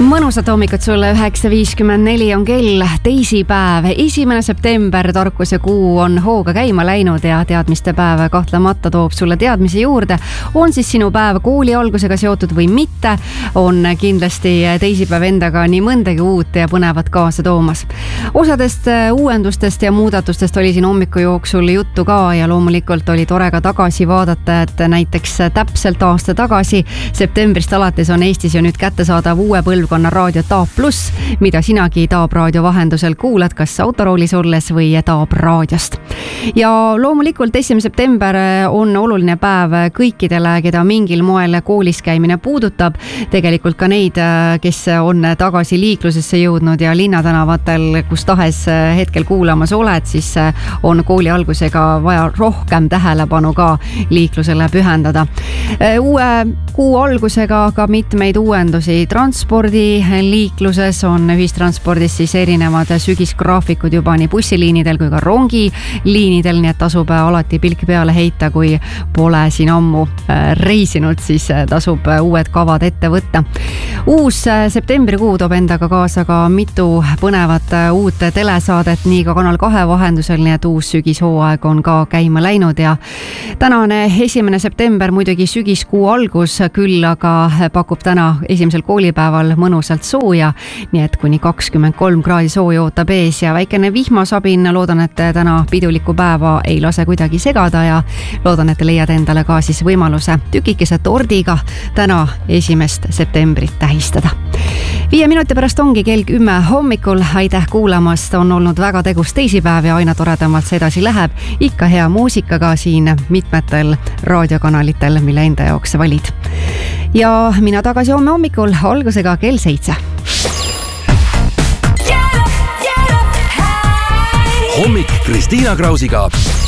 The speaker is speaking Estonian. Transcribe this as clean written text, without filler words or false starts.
Mõnusat hommikut sulle, 9.54 on kell, teisipäev, 1. september, tarkuse kuu on hooga käima läinud ja teadmiste päev kahtlemata toob sulle teadmisi juurde. On siis sinu päev kooli algusega seotud või mitte, on kindlasti teisipäev endaga nii mõndagi uut ja põnevat kaasa toomas. Osadest uuendustest ja muudatustest oli siin hommiku jooksul juttu ka ja loomulikult oli tore ka tagasi vaadata, et näiteks täpselt aasta tagasi septembrist alates on Eestis ju nüüd kättesaadav uue põlvkonna raadio Taab Plus, mida sinagi Taab raadio vahendusel kuulad, kas autoroolis olles või Taab raadiost. Ja loomulikult 1. september on oluline päev kõikidele, keda mingil moel koolis käimine puudutab. Tegelikult ka neid, kes on tagasi liiklusesse jõudnud ja linnatänavatel, kus tahes hetkel kuulamas oled, siis on kooli algusega vaja rohkem tähelepanu ka liiklusele pühendada. Uue kuu algusega ka mitmeid uuendusi liikluses on ühistranspordis siis erinevad sügisgraafikud juba nii bussiliinidel kui ka rongiliinidel, nii et tasub alati pilk peale heita, kui pole siin ammu reisinud, siis tasub uued kavad ette võtta. Uus septembrikuu toob endaga kaasa ka mitu põnevat uut telesaadet, nii ka Kanal 2 vahendusel, nii et uus sügishooaeg on ka käima läinud ja tänane 1. september muidugi sügiskuu algus, küll aga pakub täna esimesel koolipäeval mõnusalt sooja, nii et kuni 23 kraadi sooja ootab ees ja väikene vihmasabin. Loodan, et täna pidulikku päeva ei lase kuidagi segada ja loodan, et leiad endale ka siis võimaluse tükikese tordiga täna 1. septembrit tähistada. 5 minuti pärast ongi kell 10 hommikul. Aitäh kuulamast, on olnud väga tegus teisipäev ja aina toredamalt see edasi läheb. Ikka hea muusikaga siin mitmetel raadiokanalitel, mille enda jaoks valid. Ja mina tagasi homme hommikul algusega kell 7. Hommik Kristiina Krausiga.